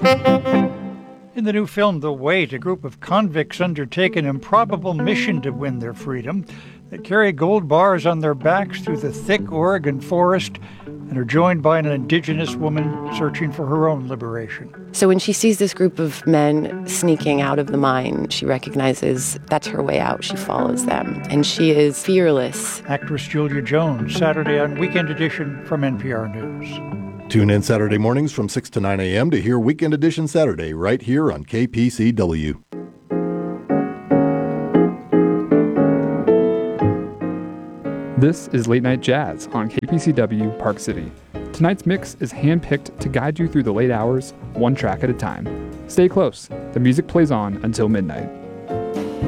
In the new film, The Wait, a group of convicts undertake an improbable mission to win their freedom. They carry gold bars on their backs through the thick Oregon forest and are joined by an indigenous woman searching for her own liberation. So when she sees this group of men sneaking out of the mine, she recognizes that's her way out. She follows them, and she is fearless. Actress Julia Jones, Saturday on Weekend Edition from NPR News. Tune in Saturday mornings from 6 to 9 a.m. to hear Weekend Edition Saturday right here on KPCW. This is Late Night Jazz on KPCW Park City. Tonight's mix is handpicked to guide you through the late hours, one track at a time. Stay close. The music plays on until midnight.